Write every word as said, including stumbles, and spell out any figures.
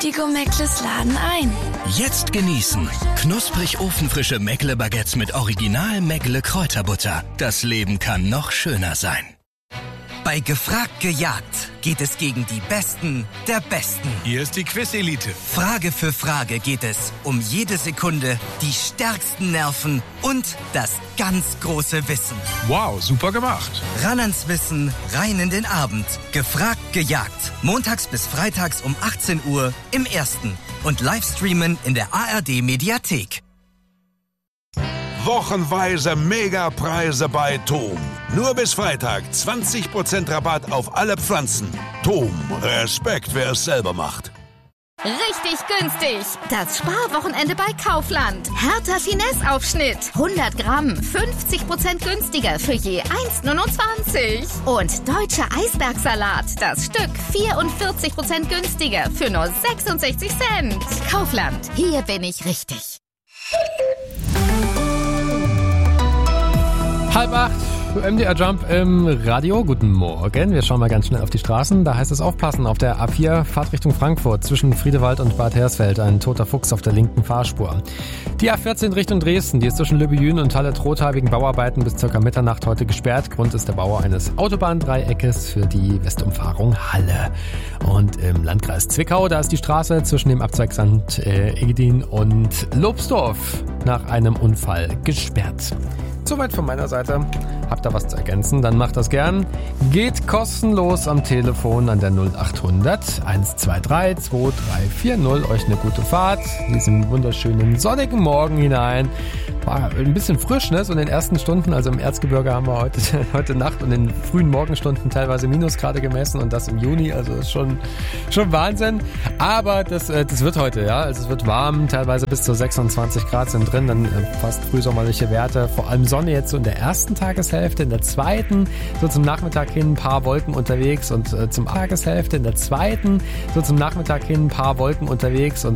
Die Go-Meckles laden ein. Jetzt genießen. Knusprig ofenfrische Meckle-Baguettes mit Original Meckle-Kräuterbutter. Das Leben kann noch schöner sein. Bei Gefragt gejagt geht es gegen die Besten der Besten. Hier ist die Quiz-Elite. Frage für Frage geht es um jede Sekunde, die stärksten Nerven und das ganz große Wissen. Wow, super gemacht. Ran ans Wissen, rein in den Abend. Gefragt gejagt. Montags bis freitags um achtzehn Uhr im Ersten. Und Livestreamen in der A R D-Mediathek. Wochenweise Megapreise bei Tom. Nur bis Freitag zwanzig Prozent Rabatt auf alle Pflanzen. Tom, Respekt, wer es selber macht. Richtig günstig. Das Sparwochenende bei Kaufland. Hertha Finesse-Aufschnitt. hundert Gramm, fünfzig Prozent günstiger für je eins Komma neunundzwanzig. Und deutscher Eisbergsalat. Das Stück vierundvierzig Prozent günstiger für nur sechsundsechzig Cent. Kaufland. Hier bin ich richtig. Halb acht, M D R Jump im Radio. Guten Morgen. Wir schauen mal ganz schnell auf die Straßen. Da heißt es aufpassen. Auf der A vier, Fahrt Richtung Frankfurt, zwischen Friedewald und Bad Hersfeld. Ein toter Fuchs auf der linken Fahrspur. Die A vierzehn Richtung Dresden, die ist zwischen Lübbejün und Halle-Trotha wegen Bauarbeiten bis ca. Mitternacht heute gesperrt. Grund ist der Bau eines Autobahndreieckes für die Westumfahrung Halle. Und im Landkreis Zwickau, da ist die Straße zwischen dem Abzweig Sankt Egidin und Lobsdorf nach einem Unfall gesperrt. Soweit von meiner Seite. Habt ihr was zu ergänzen, dann macht das gern. Geht kostenlos am Telefon an der null acht hundert eins zwei drei zwei drei vier null. Euch eine gute Fahrt in diesen wunderschönen sonnigen Morgen hinein. War ein bisschen frisch, ne? So in den ersten Stunden, also im Erzgebirge haben wir heute, heute Nacht und in den frühen Morgenstunden teilweise Minusgrade gemessen und das im Juni, also ist schon, schon Wahnsinn. Aber das, das wird heute, ja, also es wird warm, teilweise bis zu sechsundzwanzig Grad sind drin, dann fast frühsommerliche Werte, vor allem Sonne jetzt so in der ersten Tageshälfte, in der zweiten, so zum Nachmittag hin ein paar Wolken unterwegs und äh, zum Tageshälfte in der zweiten, so zum Nachmittag hin ein paar Wolken unterwegs und